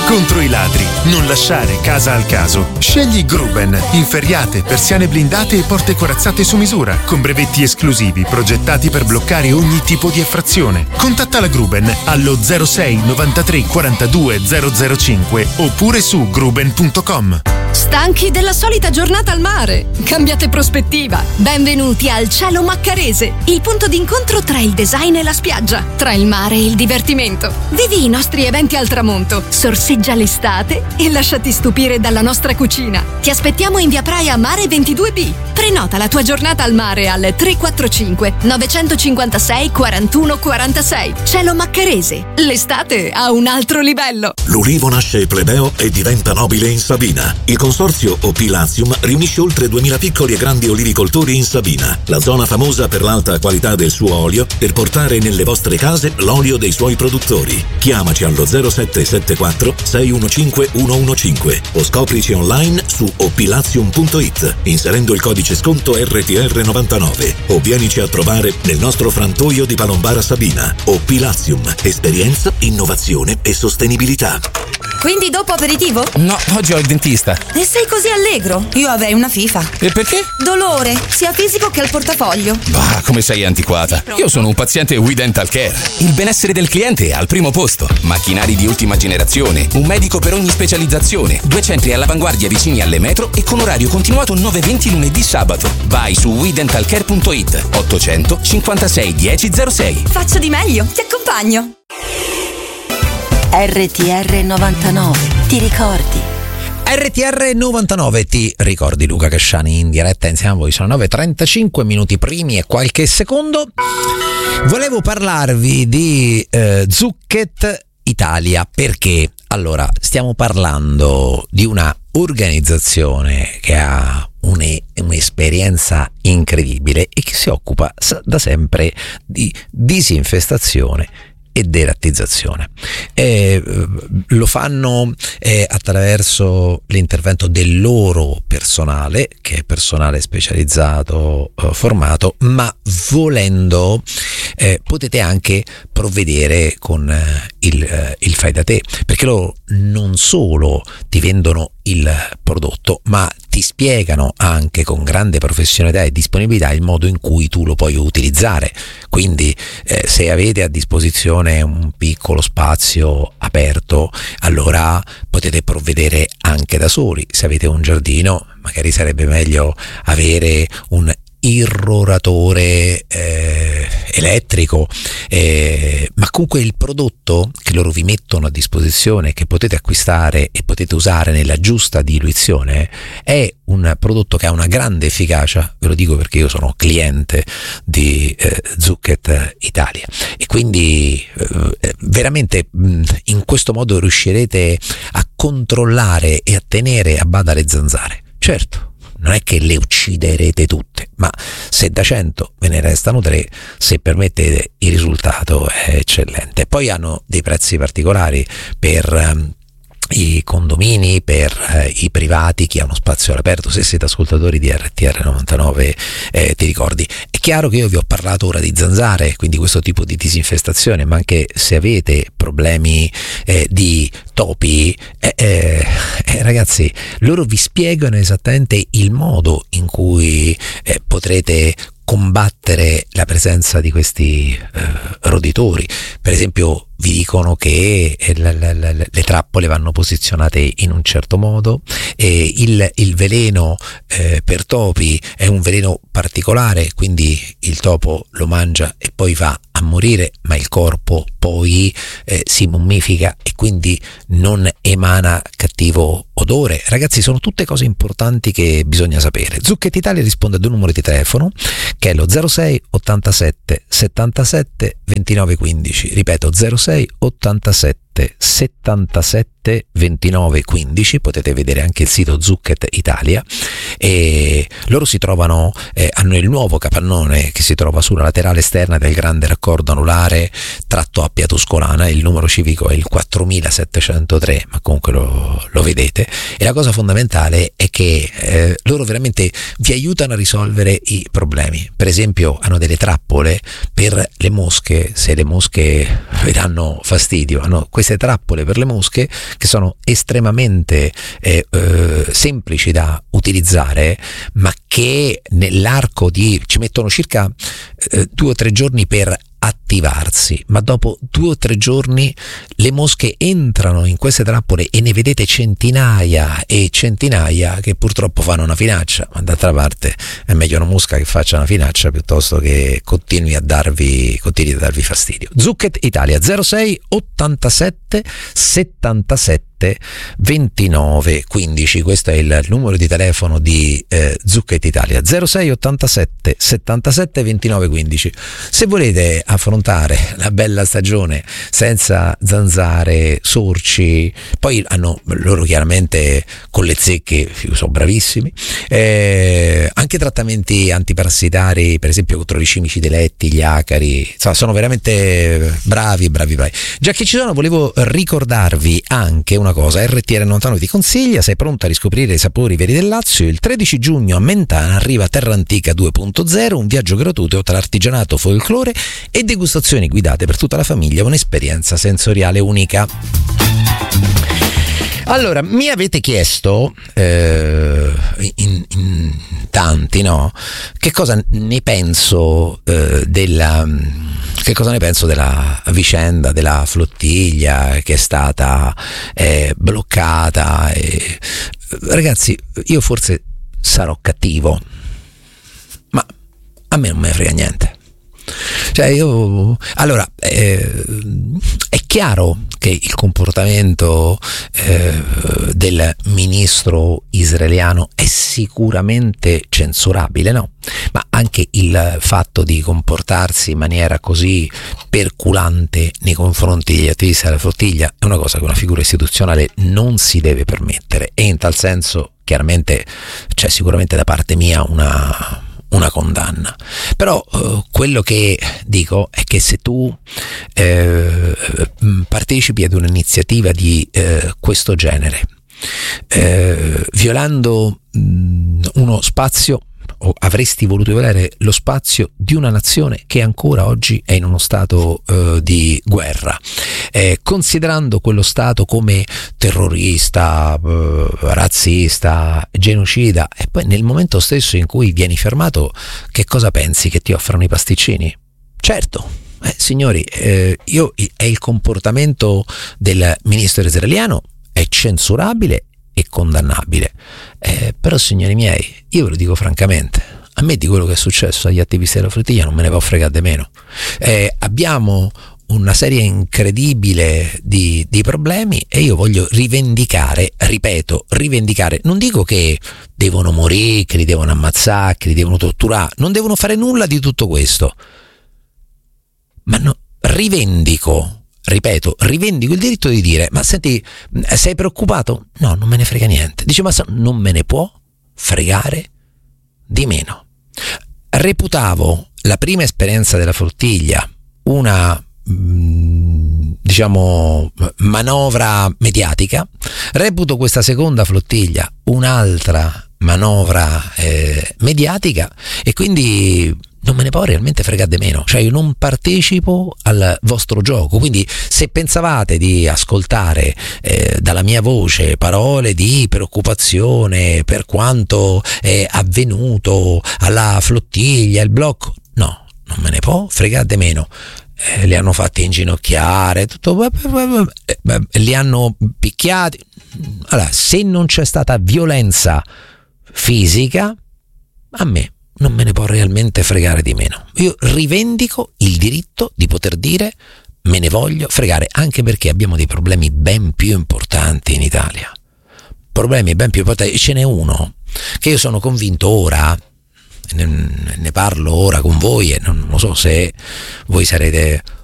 Contro i ladri, non lasciare casa al caso. Scegli Gruben, inferriate, persiane blindate e porte corazzate su misura, con brevetti esclusivi progettati per bloccare ogni tipo di effrazione. Contatta la Gruben allo 06 93 42 005 oppure su gruben.com. Stanchi della solita giornata al mare? Cambiate prospettiva. Benvenuti al Cielo Maccarese, il punto d'incontro tra il design e la spiaggia, tra il mare e il divertimento. Vivi i nostri eventi al tramonto, sorseggia l'estate e lasciati stupire dalla nostra cucina. Ti aspettiamo in via Praia Mare 22B. Prenota la tua giornata al mare al 345 956 41 46. Cielo Maccarese, l'estate a un altro livello. L'ulivo nasce plebeo e diventa nobile in Sabina. Il consorzio Opilazium riunisce oltre 2000 piccoli e grandi olivicoltori in Sabina, la zona famosa per l'alta qualità del suo olio, per portare nelle vostre case l'olio dei suoi produttori. Chiamaci allo 0774 615 115 o scoprici online su opilazium.it inserendo il codice sconto RTR99 o vienici a trovare nel nostro frantoio di Palombara Sabina. Opilazium, esperienza, innovazione e sostenibilità. Quindi dopo aperitivo? No, oggi ho il dentista. E sei così allegro? Io avrei una FIFA. E perché? Dolore, sia fisico che al portafoglio. Bah, come sei antiquata. Io sono un paziente We Dental Care. Il benessere del cliente è al primo posto. Macchinari di ultima generazione, un medico per ogni specializzazione, 2 centri all'avanguardia vicini alle metro e con orario continuato 9-20 lunedì sabato. Vai su WeDentalCare.it 800 56 1006. Faccio di meglio, ti accompagno. RTR 99, ti ricordi? RTR 99, ti ricordi? Luca Casciani in diretta insieme a voi. Sono 9:35 minuti primi e qualche secondo. Volevo parlarvi di Zucchett Italia. Perché? Allora, stiamo parlando di una organizzazione che ha un'esperienza incredibile e che si occupa da sempre di disinfestazione e derattizzazione. Lo fanno attraverso l'intervento del loro personale, che è personale specializzato formato, ma volendo potete anche provvedere con il fai da te, perché loro non solo ti vendono il prodotto, ma ti spiegano anche con grande professionalità e disponibilità il modo in cui tu lo puoi utilizzare. Quindi se avete a disposizione un piccolo spazio aperto, allora potete provvedere anche da soli. Se avete un giardino, magari sarebbe meglio avere un irroratore elettrico, ma comunque il prodotto che loro vi mettono a disposizione, che potete acquistare e potete usare nella giusta diluizione, è un prodotto che ha una grande efficacia. Ve lo dico perché io sono cliente di Zucchett Italia e quindi veramente in questo modo riuscirete a controllare e a tenere a bada le zanzare. Certo, non è che le ucciderete tutte, ma se da 100 ve ne restano 3, se permettete, il risultato è eccellente. Poi hanno dei prezzi particolari per i condomini, per i privati, chi ha uno spazio all'aperto. Se siete ascoltatori di RTR 99 ti ricordi. È chiaro che io vi ho parlato ora di zanzare, quindi questo tipo di disinfestazione, ma anche se avete problemi di topi, ragazzi, loro vi spiegano esattamente il modo in cui potrete combattere la presenza di questi roditori. Per esempio vi dicono che le trappole vanno posizionate in un certo modo, e il veleno per topi è un veleno particolare, quindi il topo lo mangia e poi va a morire, ma il corpo poi si mummifica e quindi non emana cattivo odore. Ragazzi, sono tutte cose importanti che bisogna sapere. Zucchett Italia risponde a 2 numeri di telefono, che è lo 06 87 77 29 15. Ripeto, 06 87 77 29 15. Potete vedere anche il sito Zucchett Italia, e loro si trovano hanno il nuovo capannone che si trova sulla laterale esterna del grande raccordo anulare tratto Appia Tuscolana. Il numero civico è il 4703, ma comunque lo vedete. e la cosa fondamentale è che loro veramente vi aiutano a risolvere i problemi. Per esempio hanno delle trappole per le mosche, se le mosche vi danno fastidio, hanno queste trappole per le mosche che sono estremamente semplici da utilizzare, ma che nell'arco di ci mettono circa 2 o 3 giorni per attivarsi, ma dopo 2 o 3 giorni le mosche entrano in queste trappole e ne vedete centinaia e centinaia che purtroppo fanno una finaccia, ma d'altra parte è meglio una mosca che faccia una finaccia piuttosto che continui a darvi fastidio. Zucchett Italia 06 87 77 29 15, questo è il numero di telefono di Zucchett Italia, 06 87 77 29 15. Se volete affrontare la bella stagione senza zanzare, sorci, poi hanno loro chiaramente con le zecche, sono bravissimi, anche trattamenti antiparassitari, per esempio contro i cimici dei letti, gli acari, insomma, sono veramente bravi. Già che ci sono, volevo ricordarvi anche una cosa: RTR 99 ti consiglia, sei pronta a riscoprire i sapori veri del Lazio? Il 13 giugno a Mentana arriva Terra Antica 2.0, un viaggio gratuito tra artigianato, folklore e degustazioni guidate per tutta la famiglia, un'esperienza sensoriale unica. Allora, mi avete chiesto in tanti, no? Che cosa ne penso della vicenda della flottiglia che è stata bloccata. Ragazzi, io forse sarò cattivo, ma a me non me ne frega niente. Cioè è chiaro che il comportamento del ministro israeliano è sicuramente censurabile, no? Ma anche il fatto di comportarsi in maniera così perculante nei confronti degli attivisti della flottiglia è una cosa che una figura istituzionale non si deve permettere, e in tal senso chiaramente c'è sicuramente da parte mia una condanna. Però quello che dico è che se tu partecipi ad un'iniziativa di questo genere, violando uno spazio, o avresti voluto violare lo spazio di una nazione che ancora oggi è in uno stato di guerra, considerando quello stato come terrorista, razzista, genocida, e poi nel momento stesso in cui vieni fermato, che cosa pensi? Che ti offrano i pasticcini? Certo, signori, è il comportamento del ministro israeliano è censurabile e condannabile, però signori miei, io ve lo dico francamente, a me di quello che è successo agli attivisti della flottiglia non me ne può fregare di meno. Abbiamo una serie incredibile di problemi e io voglio rivendicare, non dico che devono morire, che li devono ammazzare, che li devono torturare, non devono fare nulla di tutto questo, ma no, rivendico il diritto di dire: ma senti, sei preoccupato? No, non me ne frega niente. Dice: ma non me ne può fregare di meno. Reputavo la prima esperienza della flottiglia una manovra mediatica, reputo questa seconda flottiglia un'altra manovra mediatica, e quindi non me ne può realmente fregare di meno. Cioè, io non partecipo al vostro gioco, quindi se pensavate di ascoltare dalla mia voce parole di preoccupazione per quanto è avvenuto alla flottiglia, il blocco, no, non me ne può fregare di meno. Li hanno fatti inginocchiare, tutto, li hanno picchiati. Allora, se non c'è stata violenza fisica, a me non me ne può realmente fregare di meno. Io rivendico il diritto di poter dire: me ne voglio fregare, anche perché abbiamo dei problemi ben più importanti in Italia. Problemi ben più importanti. Ce n'è uno che io sono convinto ora, ne parlo ora con voi, e non so se voi sarete